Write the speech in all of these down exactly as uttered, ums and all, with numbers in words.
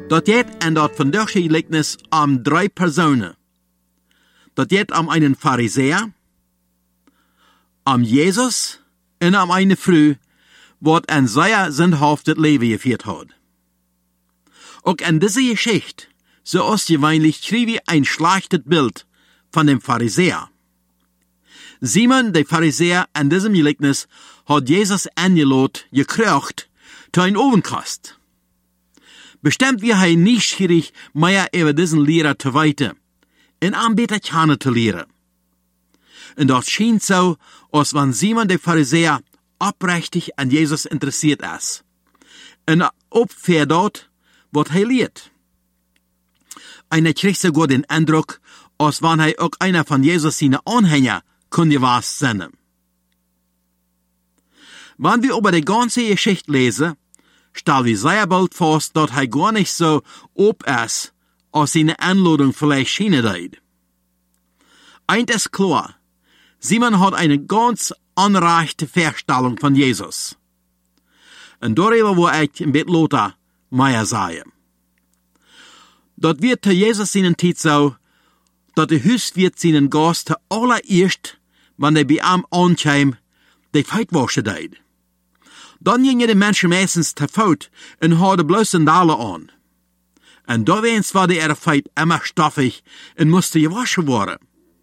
Dat geht en dat vandaag am drei Personen. Dat geht am einen Pharisäer, am Jesus en am eine Frau, wat ein sehr sinnhaftes Leben geführt hat. Auch in dieser Geschichte, so ist gewöhnlich, schrieb ich ein schlechtes Bild von dem Pharisäer. Simon, der Pharisäer, in diesem Gleichnis hat Jesus eingeladen, gekriegt, zu einem Ovenkast. Bestimmt wir er neugierig, mehr über diesen Lehrer zu weiten, und am beter kennen zu lernen. Und das schien so, als wenn Simon, der Pharisäer, oprechtig an Jesus interessiert ist. Und opfer dort, was er lehrt. Einer kriegt sogar den Eindruck, als wenn er auch einer von Jesus seine Anhänger könnte was sein. Wenn wir über die ganze Geschichte lesen, stellen wir sehr bald fest, dass er gar nicht so ob ist, als seine Einladung vielleicht schienen deit. Eins ist klar, Simon hat eine ganz anreichte Vorstellung von Jesus. Und darüber wo ich im Bett Lothar mehr sagen. Dort wird zu Jesus seinen Zeit so, dass der Hüst wird seinen Gast allererst, wenn er bei ihm ankommt, die Feitwasche deit. Dann gingen die Menschen meistens zu Fuß und hatten bloß Sandalen an. Und da wens war der Feit immer stoffig und musste gewaschen werden.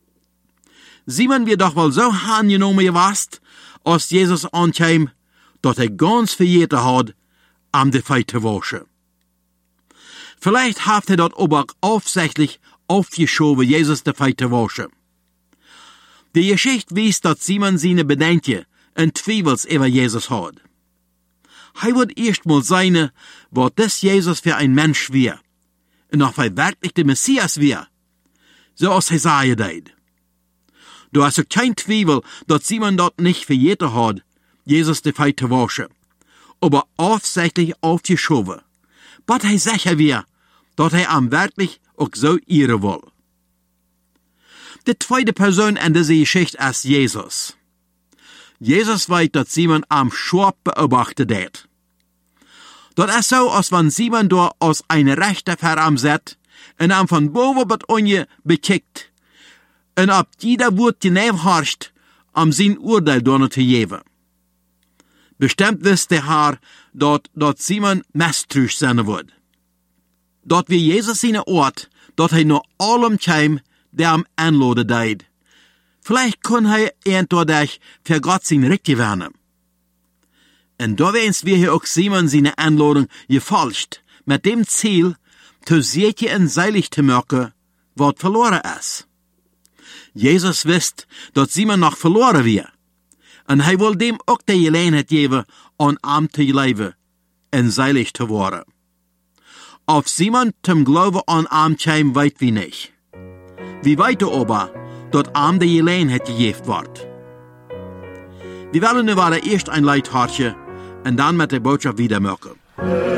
Simon wird doch wohl so angenommen gewasst, als Jesus ankam, dass er ganz verjährt hat, am die Feit zu waschen. Vielleicht hat er dort aber aufsichtlich aufgeschoben, Jesus die Feit zu waschen. Die Geschichte weist, dass Simon seine Bedenken und Zweifels über Jesus hat. Er wird erst mal sein, was das Jesus für ein Mensch wäre. Und ob er wirklich der Messias wäre. So als Jesaja deit. Du hast kein Zweifel, dass Simon dort nicht verjährt hat, Jesus die Feit zu waschen. Aber aufsichtlich aufgeschoben. Was er sicher wäre, dass er am wirklich auch so irre will. Die zweite Person in dieser Geschichte ist Jesus. Jesus weiß, dass Simon am scharf beobachtet hat. Das ist so, als wenn Simon da aus einer Rechte Verarm sitzt und am von boven bis unten bekickt und ob jeder Wort genau horcht, um sein Urteil da zu geben. Bestimmt wisst der Herr, dass, dass Simon misstrauisch sein wird. Dort wie Jesus seine Ort, dass er nur allem kam, der am Anladen deit. Vielleicht kann er eindeutig für Gott sein Recht werden. Und da wens wir hier auch Simon seine Einladung gefolgt, mit dem Ziel, zu sicher und seilig zu machen, was verloren ist. Jesus wisst, dass Simon noch verloren wird. Und er will dem auch die Gelegenheit geben, an ihm zu leben und seilig zu werden. Auf Simon zum Glauben an ihm kam, weit wie nicht. Wie weiter aber, dass ihm die Gelegenheit gegeben wird. Wir wollen nur erst ein Leid hartje und dann mit der Botschaft wieder machen.